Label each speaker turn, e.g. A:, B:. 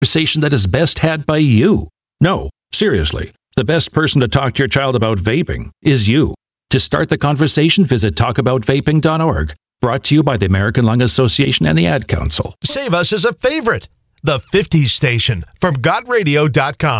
A: conversation that is best had by you. No, seriously, the best person to talk to your child about vaping is you. To start the conversation, visit talkaboutvaping.org. Brought to you by the American Lung Association and the Ad Council.
B: Save us as a favorite. The 50s Station from GotRadio.com.